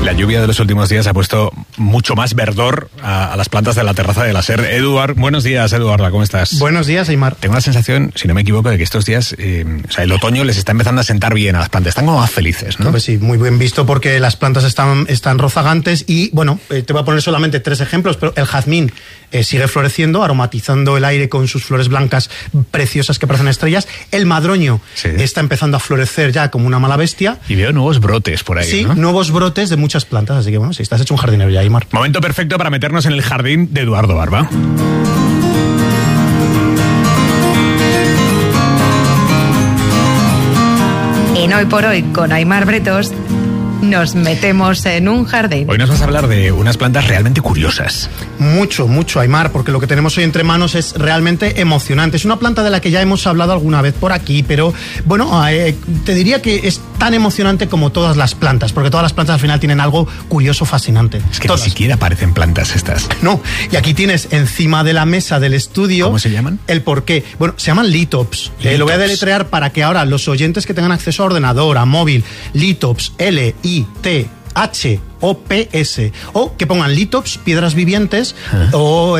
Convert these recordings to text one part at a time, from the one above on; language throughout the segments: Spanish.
La lluvia de los últimos días ha puesto mucho más verdor a las plantas de la terraza de la SER. Eduard, buenos días, Eduarda, ¿cómo estás? Buenos días, Aimar. Tengo la sensación, si no me equivoco, de que estos días, el otoño les está empezando a sentar bien a las plantas. Están como más felices, ¿no? Pues sí, muy bien visto porque las plantas están rozagantes y, bueno, te voy a poner solamente 3 ejemplos, pero el jazmín sigue floreciendo, aromatizando el aire con sus flores blancas preciosas que parecen estrellas. El madroño está empezando a florecer ya como una mala bestia. Y veo nuevos brotes por ahí, sí, ¿no? Nuevos brotes de muchas plantas, así que bueno, si estás hecho un jardinero ya, Aimar. Momento perfecto para meternos en el jardín de Eduardo Barba. En Hoy por Hoy, con Aimar Bretos, nos metemos en un jardín. Hoy nos vas a hablar de unas plantas realmente curiosas. Mucho, Aimar, porque lo que tenemos hoy entre manos es realmente emocionante. Es una planta de la que ya hemos hablado alguna vez por aquí, pero bueno, te diría que es tan emocionante como todas las plantas, porque todas las plantas al final tienen algo curioso, fascinante. Es que todas. Ni siquiera parecen plantas estas. No, y aquí tienes encima de la mesa del estudio... ¿Cómo se llaman? El porqué. Bueno, se llaman Lithops. Lo voy a deletrear para que ahora los oyentes que tengan acceso a ordenador, a móvil, Lithops, L-I-T-H OPS, o que pongan Lithops, piedras vivientes, o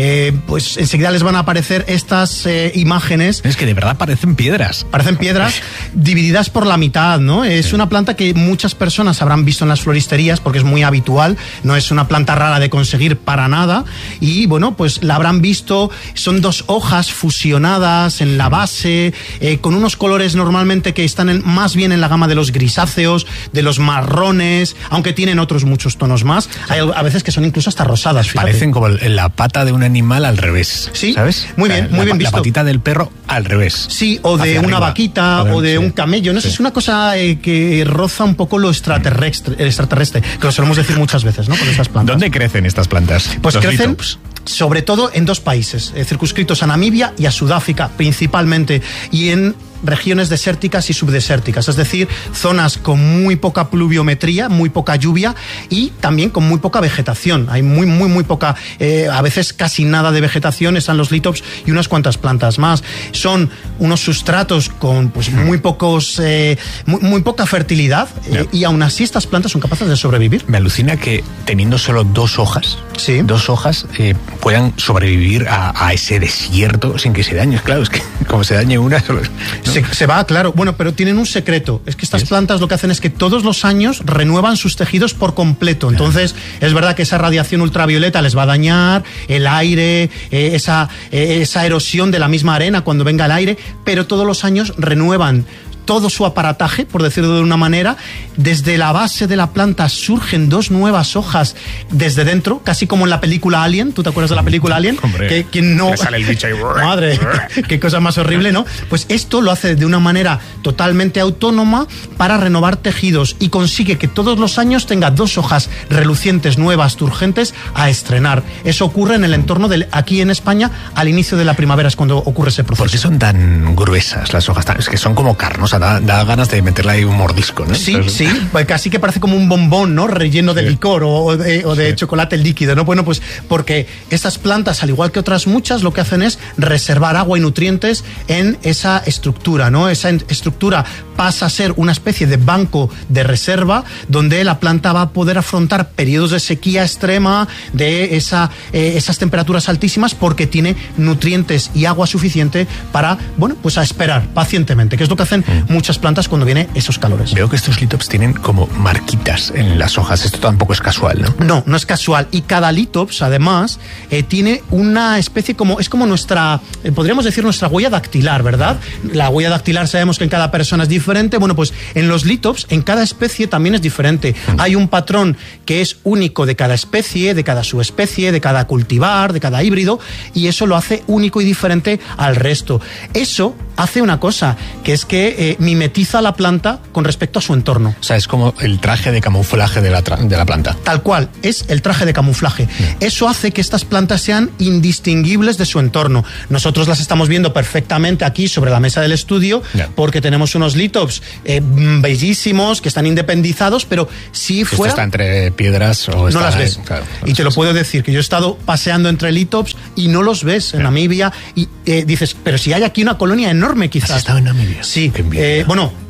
pues enseguida les van a aparecer estas imágenes. Es que de verdad parecen piedras. Parecen piedras divididas por la mitad, ¿no? Es una planta que muchas personas habrán visto en las floristerías porque es muy habitual, no es una planta rara de conseguir para nada, y bueno, pues la habrán visto, son 2 hojas fusionadas en la base, con unos colores normalmente que están más bien en la gama de los grisáceos, de los marrones, aunque tienen otros muchos tonos más. Hay a veces que son incluso hasta rosadas, fíjate. Parecen como la pata de un animal al revés. Sí, ¿sabes? Muy bien visto. La patita del perro al revés. Sí, o de una vaquita, o de un camello. No sé, es una cosa que roza un poco lo extraterrestre, que lo solemos decir muchas veces, ¿no? Con esas plantas. ¿Dónde crecen estas plantas? Pues Los crecen Lithops. sobre todo en 2 países, circunscritos a Namibia y a Sudáfrica principalmente, y en regiones desérticas y subdesérticas, es decir, zonas con muy poca pluviometría, muy poca lluvia y también con muy poca vegetación. Hay muy poca, a veces casi nada de vegetación, están los Lithops y unas cuantas plantas más. Son unos sustratos con pues muy pocos, muy poca fertilidad, y aún así estas plantas son capaces de sobrevivir. Me alucina que teniendo solo 2 hojas, sí, 2 hojas puedan sobrevivir a ese desierto sin que se dañe. Claro, es que como se dañe una solo... ¿no? Se va, claro. Bueno, pero tienen un secreto. Es que estas plantas lo que hacen es que todos los años renuevan sus tejidos por completo. Entonces, es verdad que esa radiación ultravioleta les va a dañar, el aire, esa erosión de la misma arena cuando venga el aire, pero todos los años renuevan todo su aparataje, por decirlo de una manera. Desde la base de la planta surgen 2 nuevas hojas desde dentro, casi como en la película Alien. ¿Tú te acuerdas de la película Alien? Hombre, que no... le sale el bicho ahí. Madre, qué cosa más horrible, ¿no? Pues esto lo hace de una manera totalmente autónoma para renovar tejidos y consigue que todos los años tenga 2 hojas relucientes, nuevas, turgentes a estrenar. Eso ocurre en el entorno aquí en España al inicio de la primavera, es cuando ocurre ese proceso. ¿Por qué son tan gruesas las hojas? Es que son como carnosas. Da ganas de meterle ahí un mordisco, ¿no? Sí, pues casi que parece como un bombón, ¿no? Relleno de licor o de chocolate líquido, ¿no? Bueno, pues porque estas plantas, al igual que otras muchas, lo que hacen es reservar agua y nutrientes en esa estructura, ¿no? Esa estructura pasa a ser una especie de banco de reserva donde la planta va a poder afrontar periodos de sequía extrema, de esas temperaturas altísimas, porque tiene nutrientes y agua suficiente para, bueno, pues a esperar pacientemente, que es lo que hacen muchas plantas cuando vienen esos calores. Veo que estos Lithops tienen como marquitas en las hojas. Esto tampoco es casual, ¿no? No es casual. Y cada Lithops, además, tiene una especie como... Es como nuestra... podríamos decir nuestra huella dactilar, ¿verdad? La huella dactilar sabemos que en cada persona es diferente. Bueno, pues en los Lithops, en cada especie también es diferente. Hay un patrón que es único de cada especie, de cada subespecie, de cada cultivar, de cada híbrido, y eso lo hace único y diferente al resto. Eso hace una cosa, que es que mimetiza la planta con respecto a su entorno. O sea, es como el traje de camuflaje de la planta. Tal cual, es el traje de camuflaje. Eso hace que estas plantas sean indistinguibles de su entorno. Nosotros las estamos viendo perfectamente aquí sobre la mesa del estudio, porque tenemos unos Lithops bellísimos, que están independizados, pero si fuera... Esto está entre piedras o no las ves. Claro, y te lo puedo decir, que yo he estado paseando entre Lithops y no los ves en Namibia, y dices, pero si hay aquí una colonia enorme quizás. ¿Has estado en Namibia? Sí, bueno...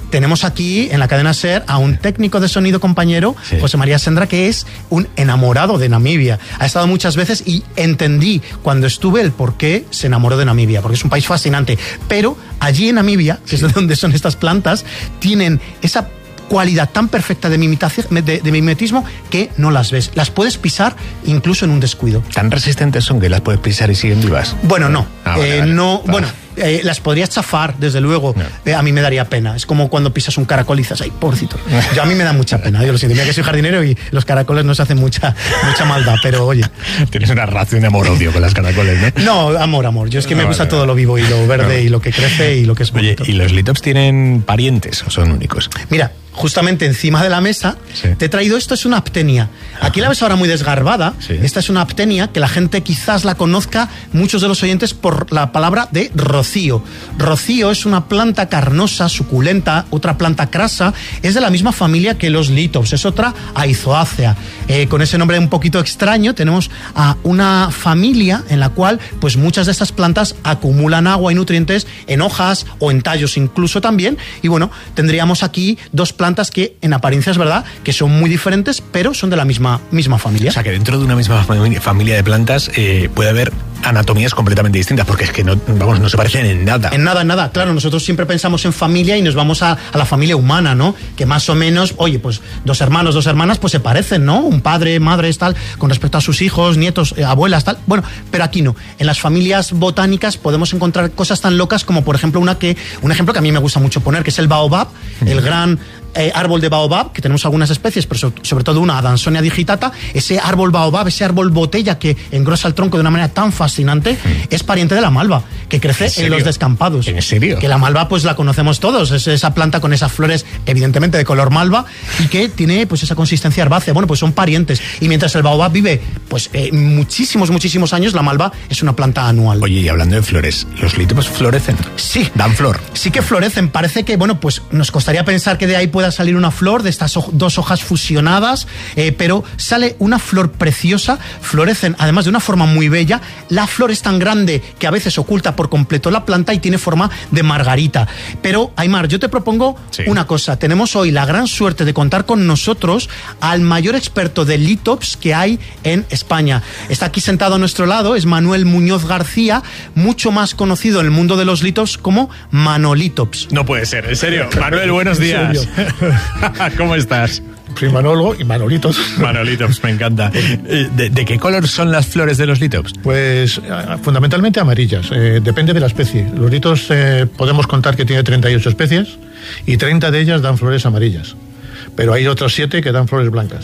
tenemos aquí en la cadena SER a un técnico de sonido compañero, José María Sendra, que es un enamorado de Namibia. Ha estado muchas veces y entendí cuando estuve el por qué se enamoró de Namibia, porque es un país fascinante. Pero allí en Namibia, que es de donde son estas plantas, tienen esa cualidad tan perfecta de mimetismo que no las ves. Las puedes pisar incluso en un descuido. ¿Tan resistentes son que las puedes pisar y siguen vivas? Bueno, no. Vale. No, bueno, las podrías chafar, desde luego. No. A mí me daría pena. Es como cuando pisas un caracol y dices, ay, pobrecito. Yo a mí me da mucha pena. Yo lo siento. Mira que soy jardinero y los caracoles nos hacen mucha maldad, pero oye. Tienes una relación de amor-odio con las caracoles, ¿no? No, amor. Yo es que me gusta todo lo vivo y lo verde y lo que crece y lo que es bonito. Oye, ¿y los litops tienen parientes o son únicos? Mira, justamente encima de la mesa te he traído esto, es una aptenia. Aquí la ves ahora muy desgarbada. Esta es una aptenia que la gente quizás la conozca, muchos de los oyentes, por la palabra de rocío. Rocío es una planta carnosa, suculenta, otra planta crasa, es de la misma familia que los litops, es otra Aizoacea. Con ese nombre un poquito extraño tenemos a una familia en la cual pues muchas de estas plantas acumulan agua y nutrientes en hojas o en tallos incluso también, y bueno, tendríamos aquí dos plantas que en apariencia es verdad que son muy diferentes, pero son de la misma familia. O sea, que dentro de una misma familia de plantas puede haber anatomías completamente distintas, porque es que no se parecen en nada. En nada. Claro, nosotros siempre pensamos en familia y nos vamos a la familia humana, ¿no? Que más o menos, oye, pues 2 hermanos, 2 hermanas, pues se parecen, ¿no? Un padre, madre, tal, con respecto a sus hijos, nietos, abuelas, tal. Bueno, pero aquí no. En las familias botánicas podemos encontrar cosas tan locas como, por ejemplo, un ejemplo que a mí me gusta mucho poner, que es el baobab, el gran árbol de baobab, que tenemos algunas especies, pero sobre todo una Adansonia digitata. Ese árbol baobab, ese árbol botella que engrosa el tronco de una manera tan fascinante, es pariente de la malva, que crece en los descampados. ¿En serio? Que la malva pues la conocemos todos, es esa planta con esas flores evidentemente de color malva y que tiene pues esa consistencia herbácea. Bueno, pues son parientes, y mientras el baobab vive pues muchísimos años, la malva es una planta anual. Oye, y hablando de flores, ¿los litops florecen? Sí. ¿Dan flor? Sí que florecen. Parece que, bueno, pues nos costaría pensar que de ahí pueda salir una flor, de estas 2 hojas fusionadas, pero sale una flor preciosa. Florecen además de una forma muy bella. La flor es tan grande que a veces oculta por completo la planta y tiene forma de margarita. Pero, Aimar, yo te propongo una cosa. Tenemos hoy la gran suerte de contar con nosotros al mayor experto de litops que hay en España. Está aquí sentado a nuestro lado, es Manuel Muñoz García, mucho más conocido en el mundo de los litops como Manolitops. No puede ser, en serio. Manuel, buenos días. ¿Cómo estás? Soy Manolo y Manolitos. Manolitos, me encanta. ¿De qué color son las flores de los litops? Pues fundamentalmente amarillas, depende de la especie. Los litos podemos contar que tiene 38 especies y 30 de ellas dan flores amarillas, pero hay otras 7 que dan flores blancas.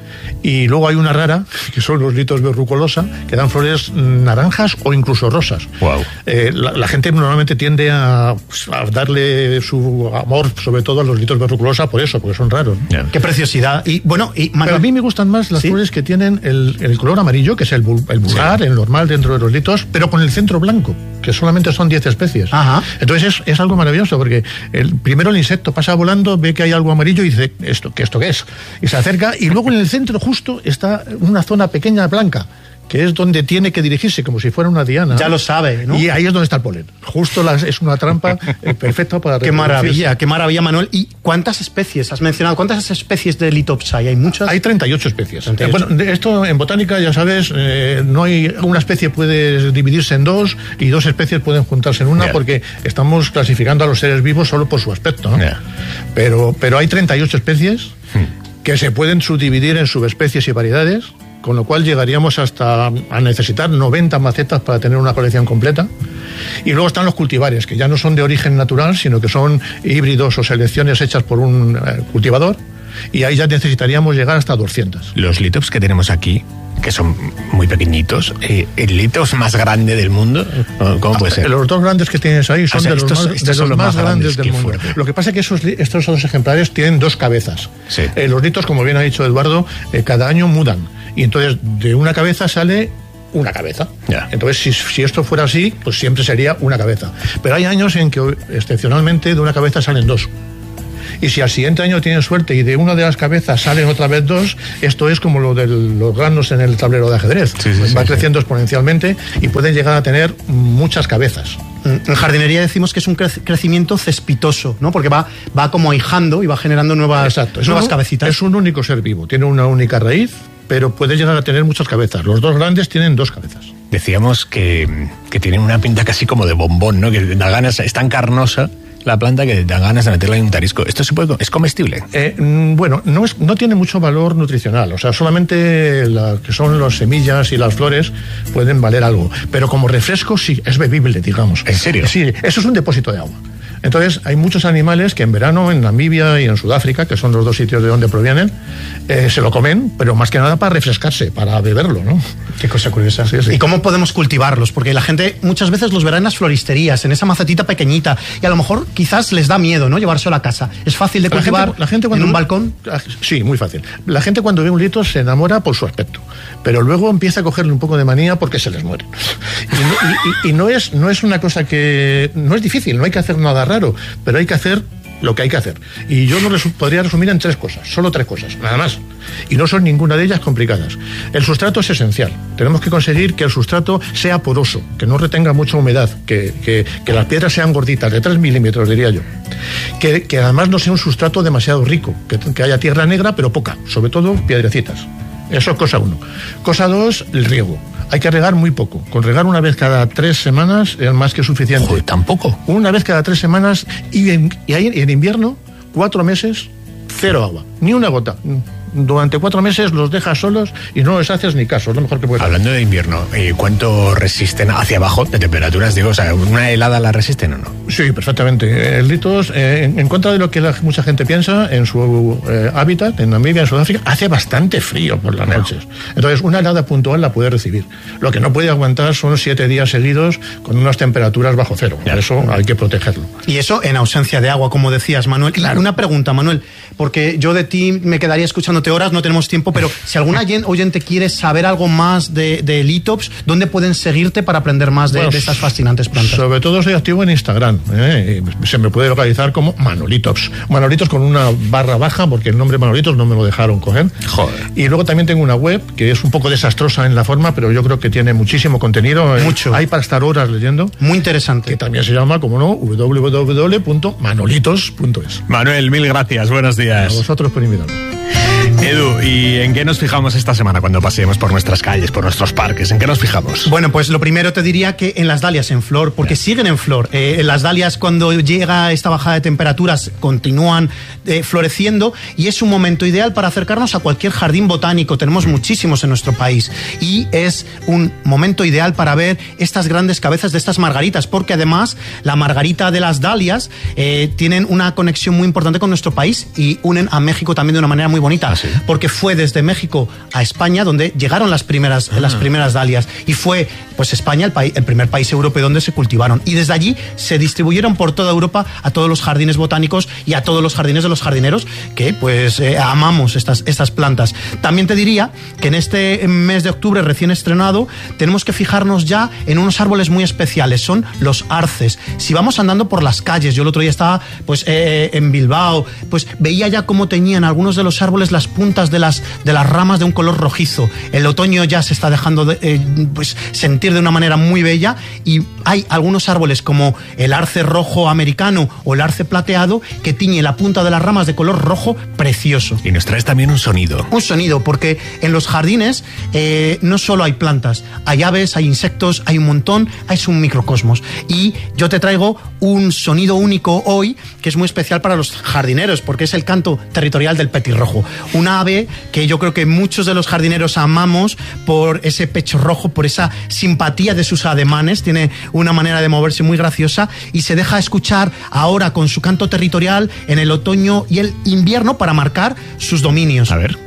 Y luego hay una rara, que son los litos verrucolosa, que dan flores naranjas o incluso rosas. Wow. La gente normalmente tiende a darle su amor, sobre todo a los litos verrucolosa, por eso, porque son raros. Yeah. Qué preciosidad. Y bueno, pero a mí me gustan más las flores que tienen el color amarillo, que es el vulgar, el normal dentro de los litos, pero con el centro blanco, que solamente son 10 especies. Ajá. Entonces es algo maravilloso, porque primero el insecto pasa volando, ve que hay algo amarillo y dice, ¿esto qué es? Y se acerca, y luego en el centro justo está una zona pequeña blanca, que es donde tiene que dirigirse, como si fuera una diana. Ya lo sabe, ¿no? Y ahí es donde está el polen. Justo es una trampa perfecta para... Qué maravilla, Manuel. ¿Y cuántas especies has mencionado? ¿Cuántas especies de litops hay? ¿Hay muchas? Hay 38 especies. 38. Bueno, esto en botánica, ya sabes, no hay una especie puede dividirse en 2 y 2 especies pueden juntarse en una, porque estamos clasificando a los seres vivos solo por su aspecto, ¿no? Pero hay 38 especies que se pueden subdividir en subespecies y variedades, con lo cual llegaríamos hasta a necesitar 90 macetas para tener una colección completa. Y luego están los cultivares, que ya no son de origen natural, sino que son híbridos o selecciones hechas por un cultivador, y ahí ya necesitaríamos llegar hasta 200. Los litops que tenemos aquí, que son muy pequeñitos, ¿el litos más grande del mundo? ¿Cómo puede ser? Los 2 grandes que tienes ahí son de los más grandes del mundo. Fuerte. Lo que pasa es que estos 2 ejemplares tienen 2 cabezas. Sí. Los litos, como bien ha dicho Eduardo, cada año mudan. Y entonces de una cabeza sale una cabeza. Yeah. Entonces, si esto fuera así, pues siempre sería una cabeza. Pero hay años en que, excepcionalmente, de una cabeza salen 2. Y si al siguiente año tienen suerte y de una de las cabezas salen otra vez 2, esto es como lo de los granos en el tablero de ajedrez. Va creciendo exponencialmente y pueden llegar a tener muchas cabezas. En jardinería decimos que es un crecimiento cespitoso, ¿no? Porque va como ahijando y va generando nuevas cabecitas. Es un único ser vivo, tiene una única raíz, pero puede llegar a tener muchas cabezas. Los dos grandes tienen 2 cabezas. Decíamos que tienen una pinta casi como de bombón, ¿no? Que da ganas, es tan carnosa la planta que da ganas de meterla en un tarisco. ¿Esto es comestible? Bueno, no tiene mucho valor nutricional. O sea, solamente lo que son las semillas y las flores pueden valer algo. Pero como refresco sí, es bebible, digamos. ¿En serio? Sí, eso es un depósito de agua. Entonces, hay muchos animales que en verano, en Namibia y en Sudáfrica, que son los 2 sitios de donde provienen, se lo comen, pero más que nada para refrescarse, para beberlo, ¿no? Qué cosa curiosa. Sí. ¿Y cómo podemos cultivarlos? Porque la gente muchas veces los verá en las floristerías, en esa macetita pequeñita, y a lo mejor quizás les da miedo, ¿no? Llevárselo a casa. ¿Es fácil de cultivar la gente cuando en un balcón? Sí, muy fácil. La gente cuando ve un litos se enamora por su aspecto, pero luego empieza a cogerle un poco de manía porque se les muere. Y no es una cosa que... No es difícil, no hay que hacer nada raro, pero hay que hacer lo que hay que hacer. Y yo lo podría resumir en 3 cosas, solo 3 cosas, nada más. Y no son ninguna de ellas complicadas. El sustrato es esencial. Tenemos que conseguir que el sustrato sea poroso, que no retenga mucha humedad, que las piedras sean gorditas, de 3 milímetros, diría yo. Que además no sea un sustrato demasiado rico, que haya tierra negra, pero poca, sobre todo piedrecitas. Eso es cosa 1. Cosa 2, el riego. Hay que regar muy poco. Con regar una vez cada 3 semanas es más que suficiente. Joder, ¿tampoco? Una vez cada 3 semanas y en invierno, 4 meses, 0 agua. Ni una gota. Durante 4 meses los dejas solos y no les haces ni caso. Es lo mejor que puedes hacer. Hablando de invierno, ¿cuánto resisten hacia abajo de temperaturas? Digo, o sea, ¿una helada la resisten o no? Sí, perfectamente. El litos, en contra de lo que mucha gente piensa, en su hábitat, en Namibia, en Sudáfrica, hace bastante frío por las noches. Entonces, una helada puntual la puede recibir. Lo que no puede aguantar son 7 días seguidos con unas temperaturas bajo cero. Por eso hay que protegerlo. Y eso en ausencia de agua, como decías, Manuel. Claro. Una pregunta, Manuel, porque yo de ti me quedaría escuchándote horas, no tenemos tiempo, pero si algún oyente quiere saber algo más de Litops, ¿dónde pueden seguirte para aprender más de estas fascinantes plantas? Sobre todo soy activo en Instagram. Se me puede localizar como Manolitops. Manolitos con una barra baja, porque el nombre Manolitos no me lo dejaron coger. Joder. Y luego también tengo una web que es un poco desastrosa en la forma, pero yo creo que tiene muchísimo contenido. Mucho. Hay para estar horas leyendo. Muy interesante. Que también se llama, como no, www.manolitos.es. Manuel, mil gracias. Buenos días. A vosotros por invitarme. Edu, ¿y en qué nos fijamos esta semana cuando paseemos por nuestras calles, por nuestros parques? ¿En qué nos fijamos? Bueno, pues lo primero te diría que en las dalias en flor, porque siguen en flor. Las dalias, cuando llega esta bajada de temperaturas, continúan floreciendo y es un momento ideal para acercarnos a cualquier jardín botánico. Tenemos muchísimos en nuestro país y es un momento ideal para ver estas grandes cabezas de estas margaritas, porque además la margarita de las dalias tienen una conexión muy importante con nuestro país y unen a México también de una manera muy bonita. ¿Ah, sí? Porque fue desde México a España donde llegaron las primeras dalias y fue pues España el primer país europeo donde se cultivaron y desde allí se distribuyeron por toda Europa a todos los jardines botánicos y a todos los jardines de los jardineros que pues amamos estas plantas. También te diría que en este mes de octubre recién estrenado tenemos que fijarnos ya en unos árboles muy especiales, son los arces. Si vamos andando por las calles, yo el otro día estaba pues en Bilbao, pues veía ya cómo teñían algunos de los árboles las puntas de las ramas de un color rojizo. El otoño ya se está dejando pues sentir de una manera muy bella y hay algunos árboles como el arce rojo americano o el arce plateado que tiñe la punta de las ramas de color rojo precioso. Y nos traes también un sonido. Un sonido, porque en los jardines no solo hay plantas, hay aves, hay insectos, hay un montón, es un microcosmos. Y yo te traigo un sonido único hoy que es muy especial para los jardineros porque es el canto territorial del petirrojo. Una ave que yo creo que muchos de los jardineros amamos por ese pecho rojo, por esa simpatía de sus ademanes, tiene una manera de moverse muy graciosa y se deja escuchar ahora con su canto territorial en el otoño y el invierno para marcar sus dominios. A ver.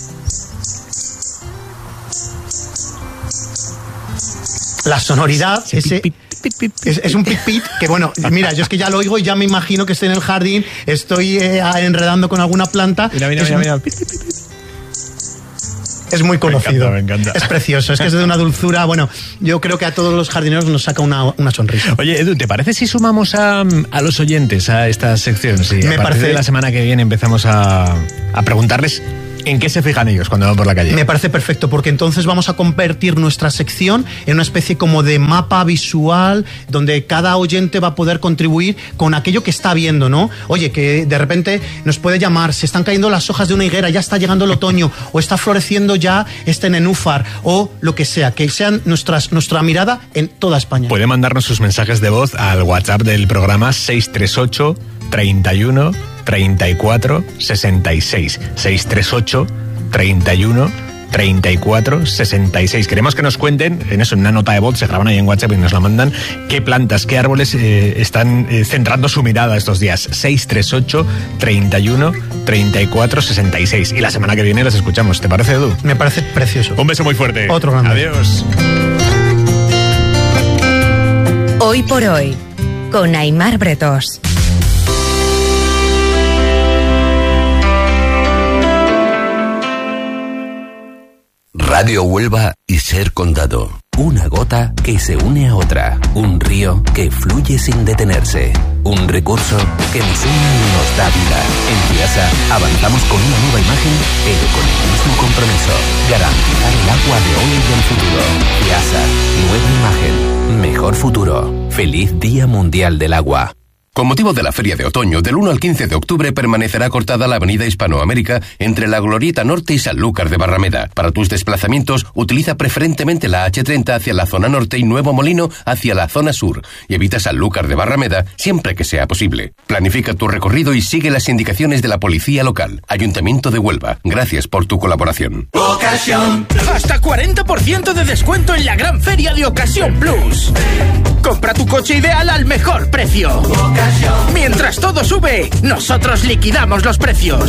La sonoridad, es un pit-pit que, bueno, mira, yo es que ya lo oigo y ya me imagino que estoy en el jardín, estoy enredando con alguna planta. Mira. Es muy conocido. Me encanta. Es precioso, es que es de una dulzura. Bueno, yo creo que a todos los jardineros nos saca una sonrisa. Oye, Edu, ¿te parece si sumamos a los oyentes a esta sección? Sí, Me a partir parece. de la semana que viene empezamos a preguntarles ¿En qué se fijan ellos cuando van por la calle? Me parece perfecto, porque entonces vamos a convertir nuestra sección en una especie como de mapa visual donde cada oyente va a poder contribuir con aquello que está viendo, ¿no? Oye, que de repente nos puede llamar, se están cayendo las hojas de una higuera, ya está llegando el otoño, o está floreciendo ya este nenúfar, o lo que sea, que sean nuestra mirada en toda España. Puede mandarnos sus mensajes de voz al WhatsApp del programa 638 31 34 66. 638 31 34 66. Queremos que nos cuenten, en una nota de voz, se graban ahí en WhatsApp y nos la mandan, qué plantas, qué árboles están centrando su mirada estos días. 638 31 34 66. Y la semana que viene las escuchamos. ¿Te parece, Edu? Me parece precioso. Un beso muy fuerte. Otro grande. Adiós. Hoy por hoy, con Aimar Bretos. Radio Huelva y Ser Condado. Una gota que se une a otra. Un río que fluye sin detenerse. Un recurso que nos une y nos da vida. En Fiasa avanzamos con una nueva imagen, pero con el mismo compromiso. Garantizar el agua de hoy y del futuro. Fiasa, nueva imagen, mejor futuro. Feliz Día Mundial del Agua. Con motivo de la Feria de Otoño, del 1 al 15 de octubre permanecerá cortada la avenida Hispanoamérica entre la Glorieta Norte y Sanlúcar de Barrameda. Para tus desplazamientos, utiliza preferentemente la H30 hacia la zona norte y Nuevo Molino hacia la zona sur, y evita Sanlúcar de Barrameda siempre que sea posible. Planifica tu recorrido y sigue las indicaciones de la policía local. Ayuntamiento de Huelva, gracias por tu colaboración. Ocasión. Hasta 40% de descuento en la gran feria de Ocasión Plus. Compra tu coche ideal al mejor precio. Mientras todo sube, nosotros liquidamos los precios.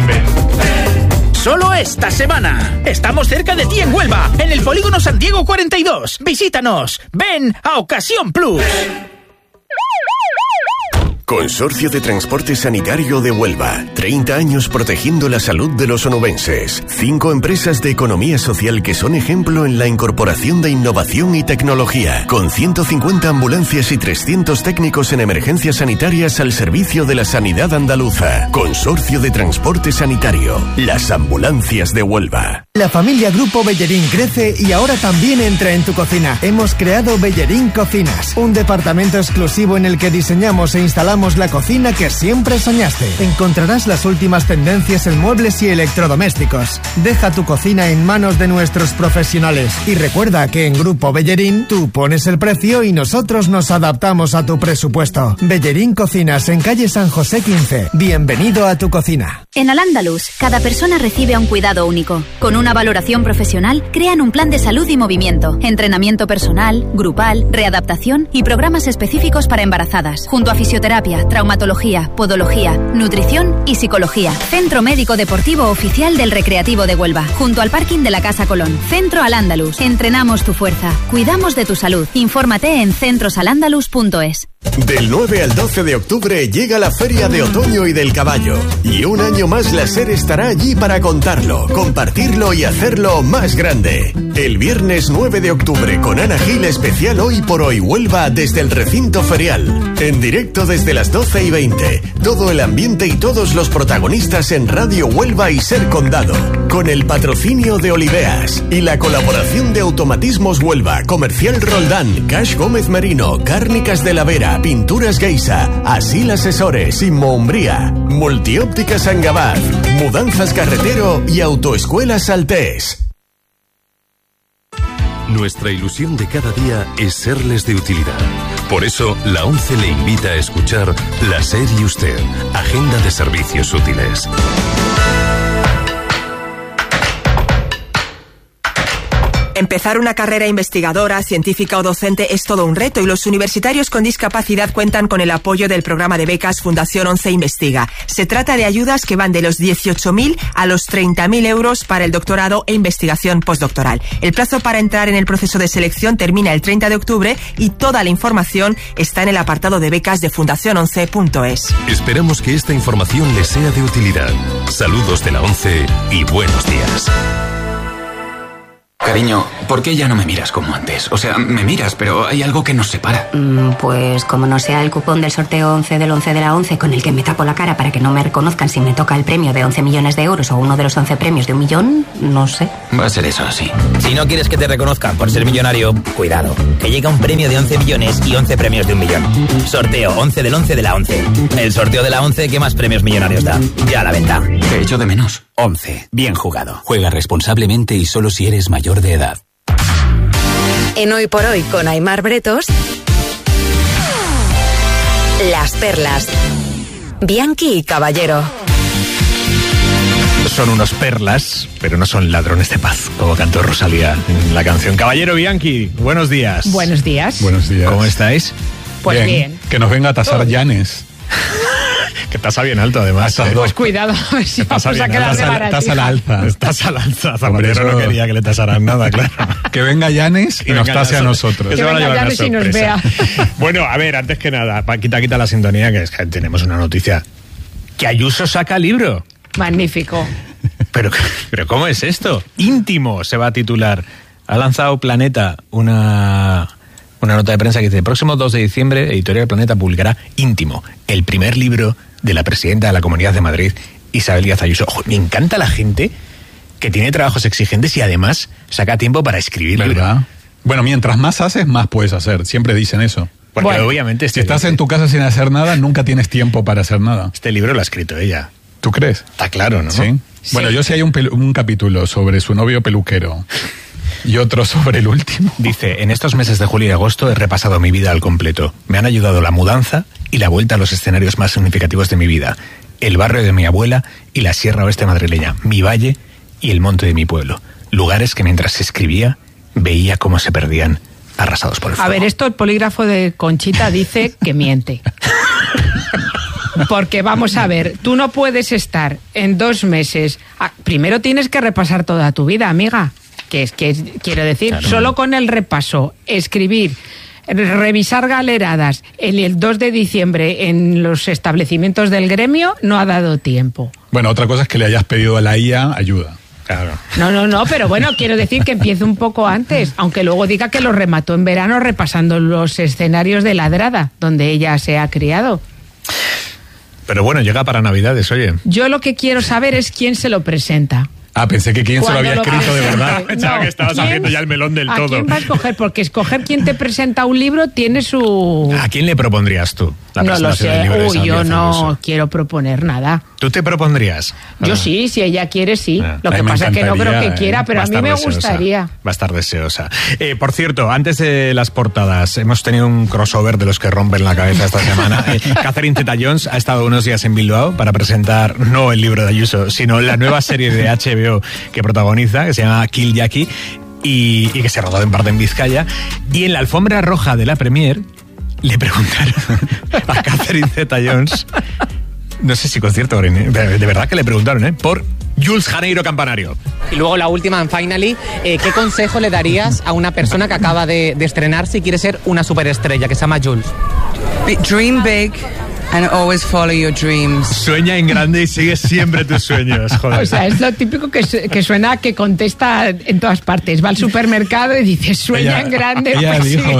Solo esta semana. Estamos cerca de ti en Huelva, en el Polígono San Diego 42. Visítanos. Ven a Ocasión Plus. Consorcio de Transporte Sanitario de Huelva. 30 años protegiendo la salud de los onubenses. 5 empresas de economía social que son ejemplo en la incorporación de innovación y tecnología. Con 150 ambulancias y 300 técnicos en emergencias sanitarias al servicio de la sanidad andaluza. Consorcio de Transporte Sanitario. Las ambulancias de Huelva. La familia Grupo Bellerín crece y ahora también entra en tu cocina. Hemos creado Bellerín Cocinas, un departamento exclusivo en el que diseñamos e instalamos la cocina que siempre soñaste. Encontrarás las últimas tendencias en muebles y electrodomésticos. Deja tu cocina en manos de nuestros profesionales. Y recuerda que en Grupo Bellerín tú pones el precio y nosotros nos adaptamos a tu presupuesto. Bellerín Cocinas, en calle San José 15. Bienvenido a tu cocina. En Al-Ándalus, cada persona recibe un cuidado único. Con una valoración profesional, crean un plan de salud y movimiento, entrenamiento personal, grupal, readaptación y programas específicos para embarazadas, junto a fisioterapia, traumatología, podología, nutrición y psicología. Centro Médico Deportivo Oficial del Recreativo de Huelva, junto al parking de la Casa Colón. Centro Al-Ándalus. Entrenamos tu fuerza, cuidamos de tu salud. Infórmate en centrosalandalus.es. Del 9 al 12 de octubre llega la Feria de Otoño y del Caballo. Y un año más la SER estará allí para contarlo, compartirlo y hacerlo más grande. El viernes 9 de octubre con Ana Gil, especial Hoy por Hoy Huelva desde el recinto ferial. En directo desde las 12:20. Todo el ambiente y todos los protagonistas en Radio Huelva y Ser Condado. Con el patrocinio de Oliveas y la colaboración de Automatismos Huelva, Comercial Roldán, Cash Gómez Merino, Cárnicas de la Vera, Pinturas Geisa, Asil Asesores, Inmoumbría, Multióptica Sangabaz, Mudanzas Carretero y Autoescuela Saltés. Nuestra ilusión de cada día es serles de utilidad. Por eso, la ONCE le invita a escuchar La SER y Usted, Agenda de Servicios Útiles. Empezar una carrera investigadora, científica o docente es todo un reto y los universitarios con discapacidad cuentan con el apoyo del programa de becas Fundación ONCE Investiga. Se trata de ayudas que van de los 18.000 a los 30.000 euros para el doctorado e investigación postdoctoral. El plazo para entrar en el proceso de selección termina el 30 de octubre y toda la información está en el apartado de becas de fundaciononce.es. Esperamos que esta información les sea de utilidad. Saludos de la ONCE y buenos días. Cariño, ¿por qué ya no me miras como antes? O sea, me miras, pero hay algo que nos separa. Pues como no sea el cupón del sorteo 11 del 11 de la 11 con el que me tapo la cara para que no me reconozcan si me toca el premio de 11 millones de euros o uno de los 11 premios de 1 millón, no sé. Va a ser eso, sí. Si no quieres que te reconozcan por ser millonario, cuidado, que llega un premio de 11 millones y 11 premios de 1 millón. Sorteo 11 del 11 de la 11. El sorteo de la 11 que más premios millonarios da. Ya a la venta. Te echo de menos. 11. Bien jugado. Juega responsablemente y solo si eres mayor de edad. En Hoy por Hoy con Aimar Bretos, Las Perlas, Bianchi y Caballero. Son unos perlas, pero no son ladrones de paz, como cantó Rosalía en la canción. Caballero Bianchi, buenos días. Buenos días. Buenos días. ¿Cómo estáis? Pues bien. Que nos venga a tasar Llanes. Que tasa bien alto, además. Pues cuidado, a ver si vamos a quedar de baratija. Tasa al alza. Tasa al alza. Zapatero no quería que le tasaran nada, claro. Que venga Llanes y nos tase a nosotros. Que venga Llanes y nos vea. Bueno, a ver, antes que nada, quita la sintonía, que es que tenemos una noticia. Que Ayuso saca libro. Magnífico. Pero ¿cómo es esto? Íntimo se va a titular. Ha lanzado Planeta una nota de prensa que dice: el próximo 2 de diciembre, Editorial Planeta publicará Íntimo, el primer libro de la presidenta de la Comunidad de Madrid, Isabel Díaz Ayuso. Ojo, me encanta la gente que tiene trabajos exigentes y además saca tiempo para escribir. ¿Verdad? Bueno, mientras más haces, más puedes hacer. Siempre dicen eso. Porque obviamente si estás en tu casa sin hacer nada, nunca tienes tiempo para hacer nada. Este libro lo ha escrito ella. ¿Tú crees? Está claro, ¿no? Sí. Bueno, yo sí hay un capítulo sobre su novio peluquero. Y otro sobre el último. Dice: en estos meses de julio y agosto he repasado mi vida al completo. Me han ayudado la mudanza y la vuelta a los escenarios más significativos de mi vida. El barrio de mi abuela y la sierra oeste madrileña, mi valle y el monte de mi pueblo. Lugares que mientras escribía veía cómo se perdían arrasados por el fuego. A ver, esto el polígrafo de Conchita dice que miente. Porque vamos a ver, tú no puedes estar en 2 meses. Primero tienes que repasar toda tu vida, amiga. Que es que quiero decir, claro, solo con el repaso, escribir, revisar galeradas el 2 de diciembre en los establecimientos del gremio, no ha dado tiempo. Bueno, otra cosa es que le hayas pedido a la IA ayuda. Claro. No, pero bueno, quiero decir que empiece un poco antes, aunque luego diga que lo remató en verano repasando los escenarios de Ladrada, donde ella se ha criado. Pero bueno, llega para Navidades, oye. Yo lo que quiero saber es quién se lo presenta. Ah, pensé que quién se lo había escrito de verdad. Pensaba que estabas haciendo ya el melón del todo. ¿A quién va a escoger? Porque escoger quién te presenta un libro tiene su... ¿A quién le propondrías tú la presentación del libro de Isabel yo Díaz no Ayuso? quiero proponer nada. ¿Tú te propondrías? Yo sí, si ella quiere, sí. Lo que pasa es que no creo que quiera, pero a mí me gustaría. Va a estar deseosa. Por cierto, antes de las portadas, hemos tenido un crossover de los que rompen la cabeza esta semana. Catherine Zeta-Jones ha estado unos días en Bilbao para presentar no el libro de Ayuso, sino la nueva serie de HBO que protagoniza, que se llama Kill Jackie, y que se ha rodado en parte en Vizcaya. Y en la alfombra roja de la premier le preguntaron a Catherine Zeta-Jones, no sé si concierto, de verdad que le preguntaron, por Jules Janeiro Campanario. Y luego la última, en Finally, ¿qué consejo le darías a una persona que acaba de estrenarse y quiere ser una superestrella, que se llama Jules? Dream big and always follow your dreams. Sueña en grande y sigue siempre tus sueños, joder. O sea, es lo típico que suena, que contesta en todas partes. Va al supermercado y dice, sueña en grande. Ella dijo,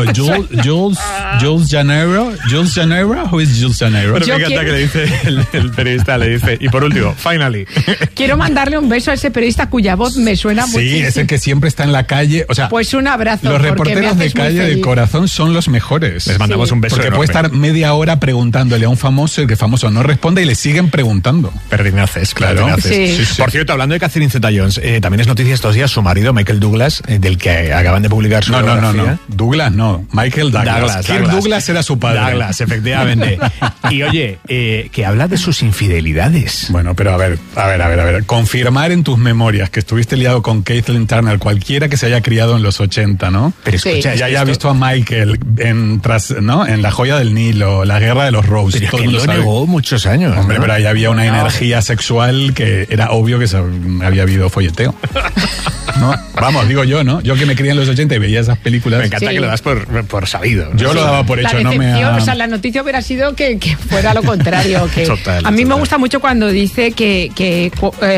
Jules Janeiro. Jules Janeiro, who is Jules Janeiro? Pero me encanta que le dice el periodista, le dice, y por último, Finally. Quiero mandarle un beso a ese periodista cuya voz me suena muchísimo. Sí, es el que siempre está en la calle. O sea, pues un abrazo. Los reporteros de calle de corazón son los mejores. Les mandamos un beso. Porque enorme. puede estar media hora preguntándole a un famoso, el que famoso no responde y le siguen preguntando. Perdinaces, claro. Sí. Por cierto, hablando de Catherine Zeta-Jones, también es noticia estos días su marido, Michael Douglas, del que acaban de publicar su biografía. No. Douglas no. Michael Douglas. Kirk Douglas era su padre. Douglas, efectivamente. Y oye, que habla de sus infidelidades. Bueno, pero a ver. Confirmar en tus memorias que estuviste liado con Caitlyn Turner, cualquiera que se haya criado en los 80, ¿no? Pero escucha, ya haya visto a Michael en La Joya del Nilo, La Guerra de los Roses, todo el mundo lo sabe. negó muchos años. Hombre, ¿no? pero ahí había una energía sexual que era obvio que había habido folleteo. ¿No? Vamos, digo yo, ¿no? Yo que me crié en los 80 y veía esas películas. Me encanta que lo das por sabido, ¿no? Yo lo daba por hecho, la no me decepción, o sea, la noticia hubiera sido que fuera lo contrario. Que Total, a mí me total. gusta mucho cuando dice que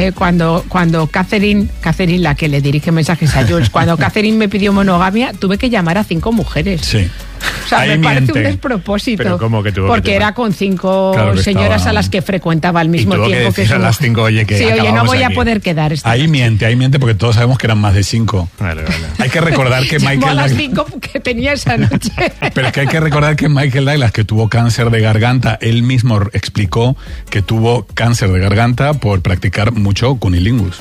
cuando Catherine, la que le dirige mensajes a Jules, cuando Catherine me pidió monogamia, tuve que llamar a 5 mujeres. Sí. O sea, Ahí me parece miente. un despropósito. Pero ¿cómo que tuvo que Porque llamar? era con 5 Claro que señoras estaba- a las que frecuentaba al mismo Y tuvo que tiempo que decir a su las 5, oye, que sí, oye, no acabamos voy a aquí. poder quedar. esta Ahí miente porque todos sabemos que eran más de 5. Vale. Hay que recordar que Llamó a Michael las Douglas, 5 que tenía esa noche. pero es que hay que recordar que Michael Douglas, que tuvo cáncer de garganta, él mismo explicó que tuvo cáncer de garganta por practicar mucho cunilingus.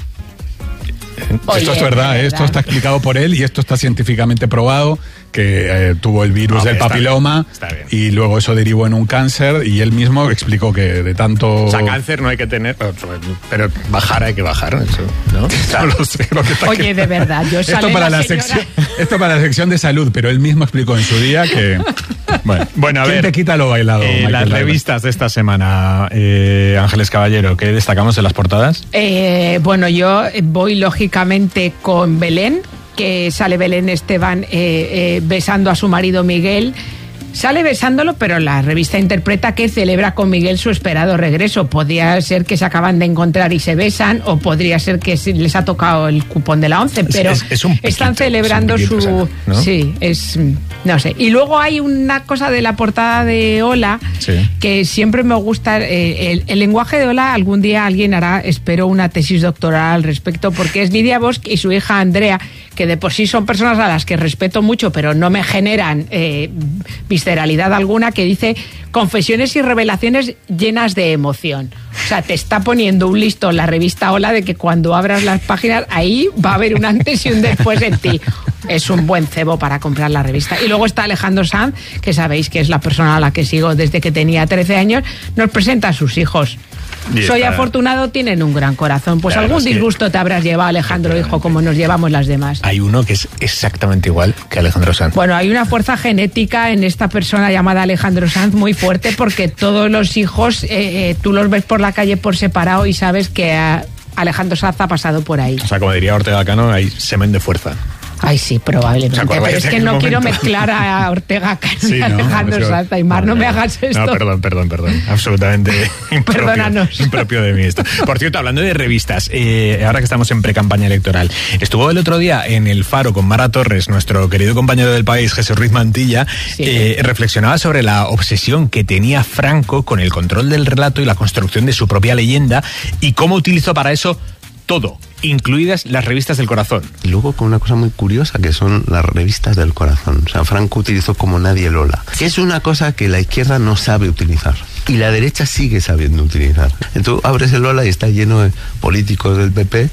Oye, esto es verdad, esto está explicado por él y esto está científicamente probado, que tuvo el virus Hombre, del papiloma está bien. y luego eso derivó en un cáncer y él mismo explicó que de tanto... O sea, cáncer no hay que tener, pero bajar hay que bajar, eso, ¿no? No lo sé, lo que está Oye, de verdad, yo esto sale para la la señora- esto para la sección de salud, pero él mismo explicó en su día que... Bueno, a ¿quién ver, te quita lo bailado? Michael las Douglas? revistas de esta semana, Ángeles Caballero, ¿qué destacamos en las portadas? Bueno, yo voy lógicamente con Belén, que sale Belén Esteban besando a su marido Miguel. Sale besándolo, pero la revista interpreta que celebra con Miguel su esperado regreso. Podría ser que se acaban de encontrar y se besan, o podría ser que les ha tocado el cupón de la 11, pero es un piquito, están celebrando es un piquito, su... ¿no? Sí, es... no sé. Y luego hay una cosa de la portada de Hola, Sí. que siempre me gusta. El lenguaje de Hola, algún día alguien hará, espero, una tesis doctoral al respecto, porque es Lidia Bosch y su hija Andrea, que de por sí son personas a las que respeto mucho, pero no me generan visceralidad alguna, que dice confesiones y revelaciones llenas de emoción. O sea, te está poniendo un listón la revista Hola de que cuando abras las páginas, ahí va a haber un antes y un después en ti. Es un buen cebo para comprar la revista. Y luego está Alejandro Sanz, que sabéis que es la persona a la que sigo desde que tenía 13 años, nos presenta a sus hijos. Y Soy está- afortunado, tienen un gran corazón. Pues La verdad algún es que- disgusto te habrás llevado, Alejandro, hijo, como nos llevamos las demás. Hay uno que es exactamente igual que Alejandro Sanz. Bueno, hay una fuerza genética en esta persona llamada Alejandro Sanz muy fuerte, porque todos los hijos tú los ves por la calle por separado y sabes que Alejandro Sanz ha pasado por ahí. O sea, como diría Ortega Cano, hay semen de fuerza. Ay, sí, probablemente. ¿Se acuerdan Pero es de que aquel no quiero momento? mezclar a Ortega Cano Sí, y a no, Alejandro eso- Sanz. Aymar, no me hagas esto. No, perdón. Absolutamente impropio, Perdónanos. impropio de mí esto. Por cierto, hablando de revistas, ahora que estamos en pre-campaña electoral, estuvo el otro día en El Faro con Mara Torres, nuestro querido compañero del país, Jesús Ruiz Mantilla, reflexionaba sobre la obsesión que tenía Franco con el control del relato y la construcción de su propia leyenda y cómo utilizó para eso todo, incluidas las revistas del corazón. Y luego con una cosa muy curiosa, que son las revistas del corazón. O sea, Franco utilizó como nadie el Hola, que es una cosa que la izquierda no sabe utilizar y la derecha sigue sabiendo utilizar. Entonces abres el Hola y está lleno de políticos del PP,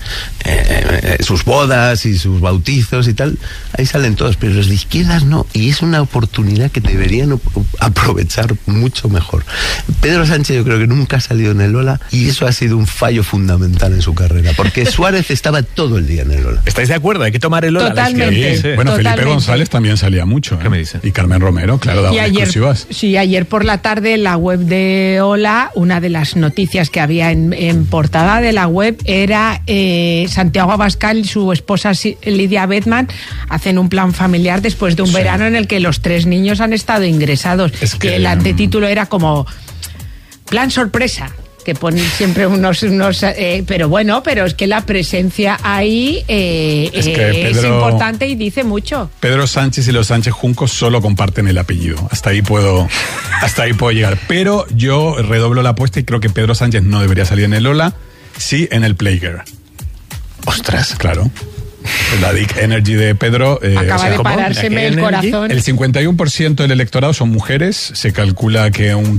sus bodas y sus bautizos y tal, ahí salen todos, pero los de izquierdas no, y es una oportunidad que deberían aprovechar mucho mejor. Pedro Sánchez yo creo que nunca ha salido en el Hola y eso ha sido un fallo fundamental en su carrera, porque Suárez estaba todo el día en el Hola. ¿Estáis de acuerdo? Hay que tomar el Hola. Totalmente. Sí. Bueno, Totalmente. Felipe González también salía mucho. ¿Qué me dice? Y Carmen Romero, claro, daba Y ayer, exclusivas. sí, ayer por la tarde en la web de Hola, una de las noticias que había en portada de la web era Santiago Abascal y su esposa Lidia Bedman hacen un plan familiar después de un verano en el que los 3 niños han estado ingresados. Es que, y el antetítulo era como plan sorpresa, que ponen siempre unos pero bueno, pero es que la presencia ahí Es que es Pedro- importante y dice mucho. Pedro Sánchez y los Sánchez Juncos solo comparten el apellido. Hasta ahí puedo llegar. Pero yo redoblo la apuesta y creo que Pedro Sánchez no debería salir en el Hola, sí en el Playgirl. Ostras. Claro. La Dick Energy de Pedro. Acaba de parárseme el corazón. El 51% del electorado son mujeres. Se calcula que un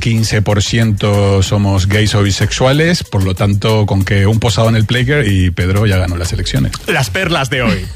15% somos gays o bisexuales. Por lo tanto, con que un posado en el Playgirl y Pedro ya ganó las elecciones. Las perlas de hoy.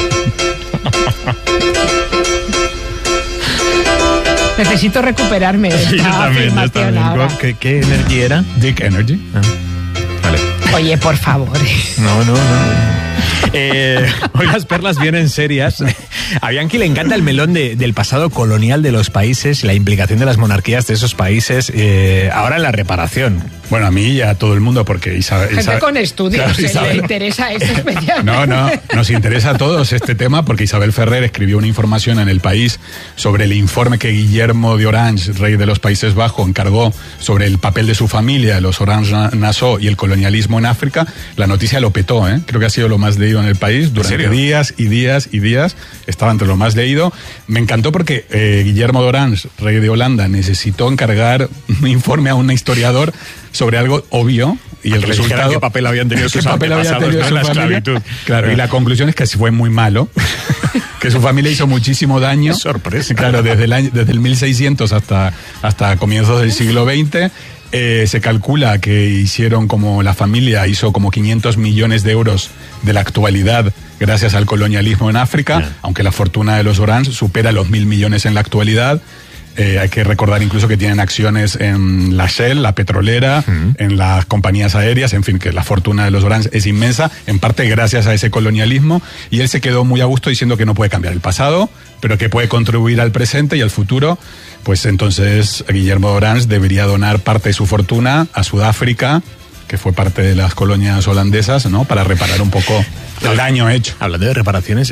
Necesito recuperarme de esta afirmación ahora. ¿Qué energía era? Dick Energy. Vale. Oye, por favor. No. Hoy las perlas vienen serias A Bianchi le encanta el melón del pasado colonial de los países y la implicación de las monarquías de esos países ahora en la reparación. Bueno, a mí y a todo el mundo, porque Gente con estudios, le interesa esto especialmente. No, nos interesa a todos este tema porque Isabel Ferrer escribió una información en El País sobre el informe que Guillermo de Orange, rey de los Países Bajos, encargó sobre el papel de su familia, los Orange-Nassau y el colonialismo en África. La noticia lo petó, creo que ha sido lo más leído en El País durante días y días y días. Estaba entre lo más leído. Me encantó porque Guillermo de Orange, rey de Holanda, necesitó encargar un informe a un historiador sobre algo obvio y el resultado qué papel habían tenido sus antepasados en la esclavitud. Claro, y la conclusión es que fue muy malo, que su familia hizo muchísimo daño. Qué sorpresa. Claro, desde el 1600 hasta comienzos del siglo XX. Se calcula que la familia hizo como 500 millones de euros de la actualidad gracias al colonialismo en África, aunque la fortuna de los Orange supera los 1.000 millones en la actualidad. Hay que recordar incluso que tienen acciones en la Shell, la petrolera, en las compañías aéreas, en fin, que la fortuna de los Orange es inmensa, en parte gracias a ese colonialismo, y él se quedó muy a gusto diciendo que no puede cambiar el pasado, pero que puede contribuir al presente y al futuro. Pues entonces Guillermo de Orange debería donar parte de su fortuna a Sudáfrica, que fue parte de las colonias holandesas, ¿no? Para reparar un poco el daño hecho. Hablando de reparaciones,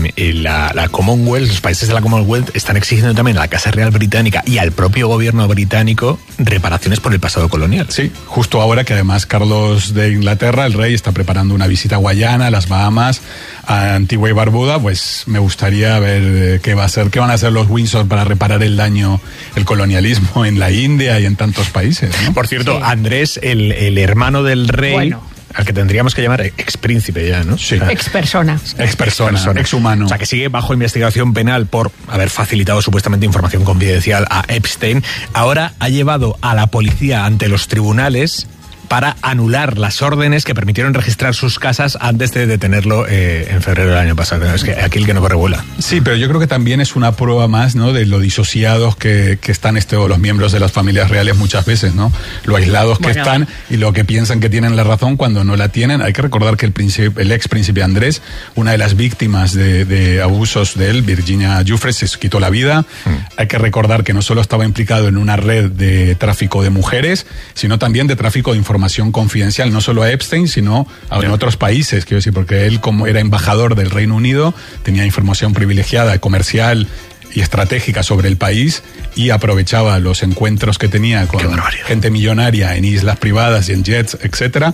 la Commonwealth, los países de la Commonwealth están exigiendo también a la Casa Real Británica y al propio gobierno británico reparaciones por el pasado colonial. Sí, justo ahora que además Carlos de Inglaterra, el rey, está preparando una visita a Guayana, a las Bahamas, a Antigua y Barbuda, pues me gustaría ver qué van a hacer los Windsor para reparar el daño, el colonialismo en la India y en tantos países, ¿no? Por cierto, Andrés, el hermano del rey, al que tendríamos que llamar expríncipe ya, ¿no? Sí. Expersona, exhumano. O sea, que sigue bajo investigación penal por haber facilitado supuestamente información confidencial a Epstein. Ahora ha llevado a la policía ante los tribunales para anular las órdenes que permitieron registrar sus casas antes de detenerlo en febrero del año pasado. Es que aquí el que no revuela. Sí, pero yo creo que también es una prueba más, ¿no?, de lo disociados que están los miembros de las familias reales muchas veces, ¿no? Lo aislados que están y lo que piensan que tienen la razón cuando no la tienen. Hay que recordar que el ex príncipe Andrés, una de las víctimas de abusos de él, Virginia Giuffre, se quitó la vida. Hay que recordar que no solo estaba implicado en una red de tráfico de mujeres, sino también de tráfico de información confidencial, no solo a Epstein, sino en otros países, quiero decir, porque él, como era embajador del Reino Unido, tenía información privilegiada, comercial y estratégica sobre el país, y aprovechaba los encuentros que tenía con gente millonaria en islas privadas y en jets, etcétera,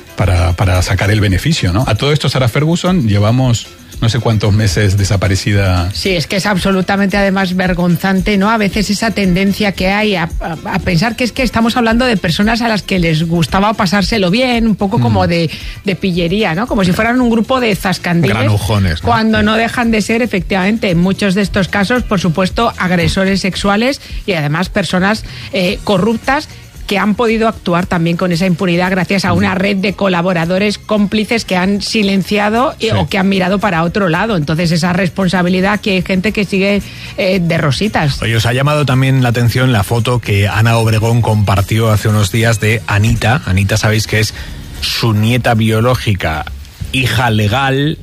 para sacar el beneficio, ¿no? A todo esto, Sarah Ferguson, llevamos no sé cuántos meses desaparecida. Sí, es que es absolutamente además vergonzante, ¿no? A veces esa tendencia que hay a pensar que es que estamos hablando de personas a las que les gustaba pasárselo bien, un poco como de pillería, ¿no? Como si fueran un grupo de zascandiles. Granujones, ¿no? Cuando no dejan de ser, efectivamente, en muchos de estos casos, por supuesto, agresores sexuales y además personas corruptas, que han podido actuar también con esa impunidad gracias a una red de colaboradores cómplices que han silenciado o que han mirado para otro lado. Entonces, esa responsabilidad, que hay gente que sigue de rositas. Oye, os ha llamado también la atención la foto que Ana Obregón compartió hace unos días de Anita. Anita, sabéis que es su nieta biológica, hija legal,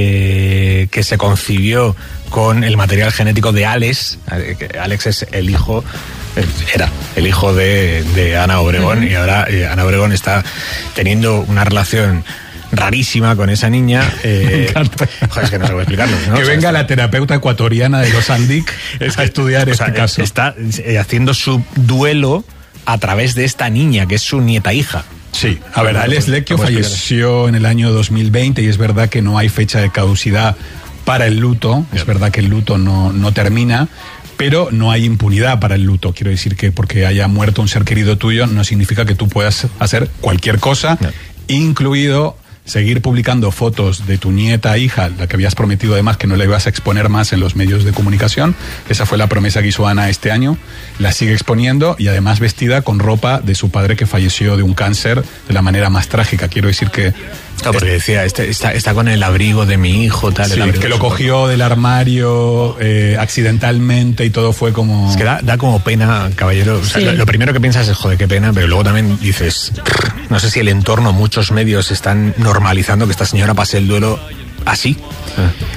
que se concibió con el material genético de Alex. Alex es el hijo... Era el hijo de Ana Obregón, y ahora Ana Obregón está teniendo una relación rarísima con esa niña. Joder, es que no sé cómo explicarlo, ¿no? Que venga la terapeuta ecuatoriana de los Andic a estudiar este caso. Está haciendo su duelo a través de esta niña, que es su nieta hija. Sí, a ver, Alex Lecchio falleció en el año 2020 y es verdad que no hay fecha de caducidad para el luto. Es verdad que el luto no termina, pero no hay impunidad para el luto. Quiero decir que porque haya muerto un ser querido tuyo no significa que tú puedas hacer cualquier cosa, incluido seguir publicando fotos de tu nieta, hija, la que habías prometido además que no la ibas a exponer más en los medios de comunicación. Esa fue la promesa que hizo Ana este año. La sigue exponiendo y además vestida con ropa de su padre, que falleció de un cáncer de la manera más trágica. Quiero decir que... No, porque decía, está con el abrigo de mi hijo, tal. Sí, que lo cogió del armario accidentalmente y todo fue como... Es que da como pena, caballero. O sea, lo primero que piensas es, joder, qué pena, pero luego también dices, no sé si el entorno, muchos medios están normalizando que esta señora pase el duelo así.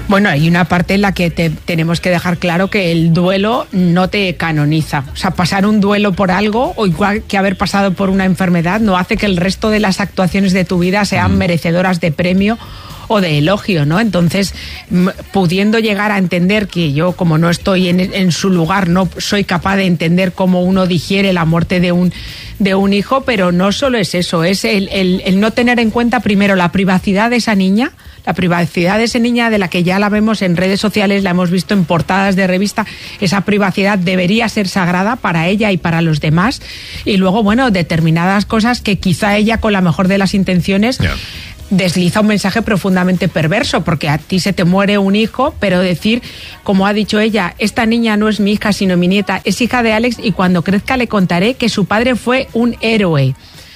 Bueno, hay una parte en la que tenemos que dejar claro que el duelo no te canoniza. O sea, pasar un duelo por algo, o igual que haber pasado por una enfermedad, no hace que el resto de las actuaciones de tu vida sean merecedoras de premio o de elogio, ¿no? Entonces, pudiendo llegar a entender que yo, como no estoy en su lugar, no soy capaz de entender cómo uno digiere la muerte de un hijo, pero no solo es eso, es el no tener en cuenta primero la privacidad de esa niña, la privacidad de esa niña de la que ya la vemos en redes sociales, la hemos visto en portadas de revista. Esa privacidad debería ser sagrada para ella y para los demás. Y luego, bueno, determinadas cosas que quizá ella, con la mejor de las intenciones, desliza un mensaje profundamente perverso, porque a ti se te muere un hijo, pero decir, como ha dicho ella, esta niña no es mi hija sino mi nieta, es hija de Alex, y cuando crezca le contaré que su padre fue un héroe.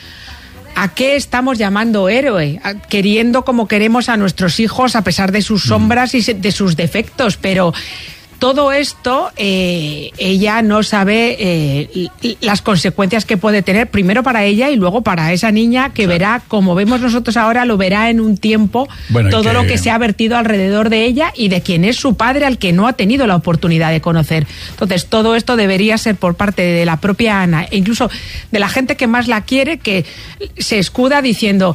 ¿A qué estamos llamando héroe? Queriendo como queremos a nuestros hijos a pesar de sus sombras y de sus defectos, pero todo esto ella no sabe las consecuencias que puede tener, primero para ella y luego para esa niña que verá, como vemos nosotros ahora, lo verá en un tiempo, todo lo que se ha vertido alrededor de ella y de quien es su padre, al que no ha tenido la oportunidad de conocer. Entonces, todo esto debería ser por parte de la propia Ana, e incluso de la gente que más la quiere, que se escuda diciendo...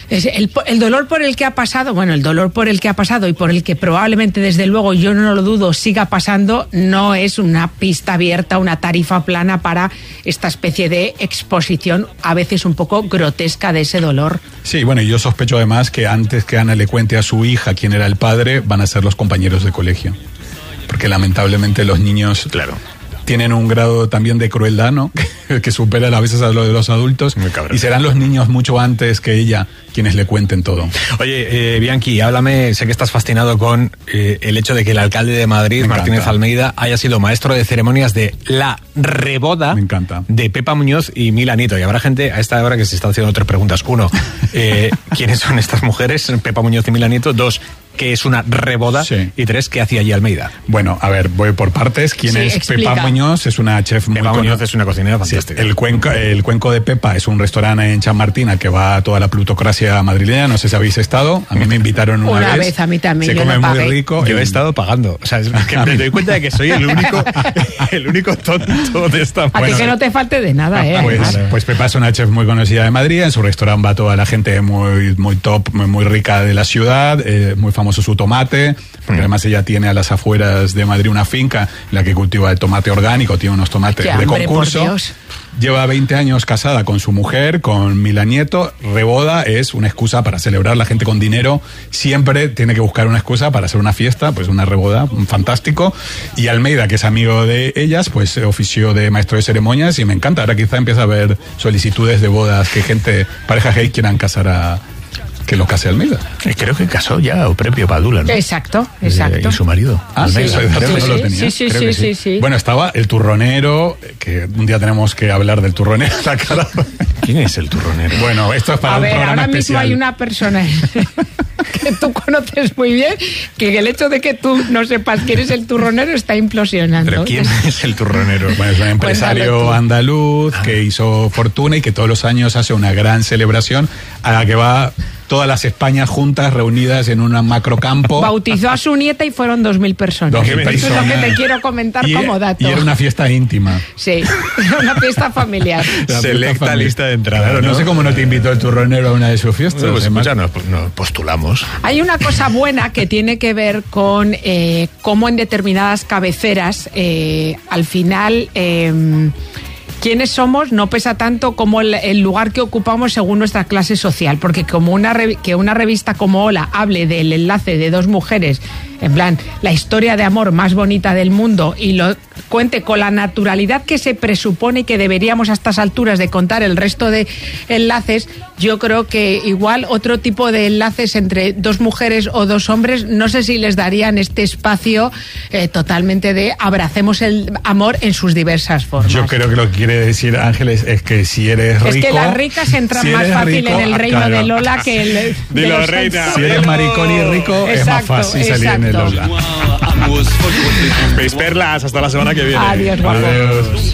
El dolor por el que ha pasado, bueno, el dolor por el que ha pasado y por el que probablemente, desde luego, yo no lo dudo, siga pasando, no es una pista abierta, una tarifa plana para esta especie de exposición, a veces un poco grotesca, de ese dolor. Sí, bueno, y yo sospecho además que antes que Ana le cuente a su hija quién era el padre, van a ser los compañeros de colegio. Porque lamentablemente los niños... Claro. Tienen un grado también de crueldad, ¿no? que supera a veces a lo de los adultos. Y serán los niños mucho antes que ella quienes le cuenten todo. Oye, Bianchi, háblame, sé que estás fascinado con el hecho de que el alcalde de Madrid, Martínez Almeida, haya sido maestro de ceremonias de la reboda de Pepa Muñoz y Mila Nieto. Y habrá gente a esta hora que se está haciendo 3 preguntas. 1, ¿quiénes son estas mujeres, Pepa Muñoz y Mila Nieto? 2, ¿qué es una reboda? Sí. Y 3, ¿qué hacía allí Almeida? Bueno, a ver, voy por partes. ¿Quién es explica. Pepa Muñoz? Es una chef muy Pepa Muñoz es una cocinera fantástica. Sí, el Cuenco de Pepa es un restaurante en Chamartín al que va toda la plutocracia madrileña. No sé si habéis estado. A mí me invitaron una vez. A mí también. Se come muy rico. Yo he estado pagando. O sea, es que me doy cuenta de que soy el único tonto de esta. A ti que no te falte de nada, Pues Pepa es una chef muy conocida de Madrid. En su restaurante va toda la gente muy top, muy rica de la ciudad. Muy famoso su tomate, porque además ella tiene a las afueras de Madrid una finca en la que cultiva el tomate orgánico, tiene unos tomates de concurso. Lleva 20 años casada con su mujer, con Mila Nieto. Reboda es una excusa para celebrar. La gente con dinero siempre tiene que buscar una excusa para hacer una fiesta, pues una reboda, fantástico. Y Almeida, que es amigo de ellas, pues ofició de maestro de ceremonias y me encanta. Ahora quizá empieza a haber solicitudes de bodas que parejas gays quieran casar a... que lo case Almeida. Creo que casó ya o Prepio Padula, ¿no? Exacto. Y su marido. Almeida, no lo tenía. Sí. Bueno, estaba el turronero, que un día tenemos que hablar del turronero. ¿Quién es el turronero? Bueno, esto es para un programa ahora especial. Mismo hay una persona que tú conoces muy bien, que el hecho de que tú no sepas quién es el turronero está implosionando. ¿Pero quién es el turronero? Bueno, es un empresario andaluz que hizo fortuna y que todos los años hace una gran celebración a la que va todas las Españas juntas, reunidas en un macrocampo. Bautizó a su nieta y fueron 2.000 personas. Eso es lo que te quiero comentar como dato. Y era una fiesta íntima. Sí, una fiesta familiar. Selecta lista de entrada. Claro, no sé cómo no te invitó el turronero a una de sus fiestas. Pues escucha, nos postulamos. Hay una cosa buena que tiene que ver con cómo en determinadas cabeceras, al final... quiénes somos no pesa tanto como el lugar que ocupamos según nuestra clase social, porque como que una revista como Hola hable del enlace de 2 mujeres, en plan, la historia de amor más bonita del mundo, y lo cuente con la naturalidad que se presupone que deberíamos a estas alturas de contar el resto de enlaces, yo creo que igual otro tipo de enlaces entre 2 mujeres o 2 hombres, no sé si les darían este espacio totalmente de abracemos el amor en sus diversas formas. Yo creo que lo que quiere decir Ángeles es que si eres rico... Es que las ricas entran más fácil en el reino de Lola que el de los reina. Si eres maricón y rico, es más fácil salir en el Lola. Veis perlas, hasta la semana que viene. Adiós, guapo. Adiós.